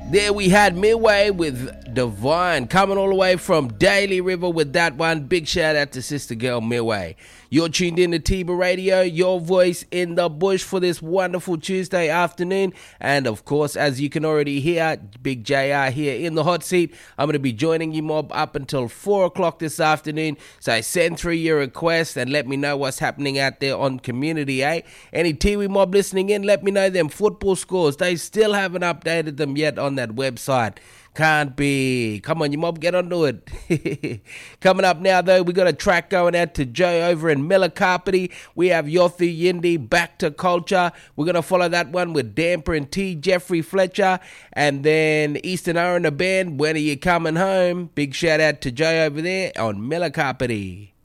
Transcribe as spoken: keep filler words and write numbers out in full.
There we had Midway with Divine coming all the way from Daly River with that one. Big shout out to Sister Girl Midway. You're tuned in to Tiba Radio, your voice in the bush for this wonderful Tuesday afternoon. And of course, as you can already hear, Big J R here in the hot seat. I'm going to be joining you mob up until four o'clock this afternoon. So send through your requests and let me know what's happening out there on community, eh? Any Tiwi mob listening in, let me know them football scores. They still haven't updated them yet on that website. Can't be. Come on, you mob, get onto it. Coming up now, though, we got a track going out to Joe over in Milikapiti. We have Yothu Yindi, Back to Culture. We're going to follow that one with Damper and T, Jeffrey Fletcher. And then Eastern R and the band, When Are You Coming Home? Big shout out to Joe over there on Milikapiti.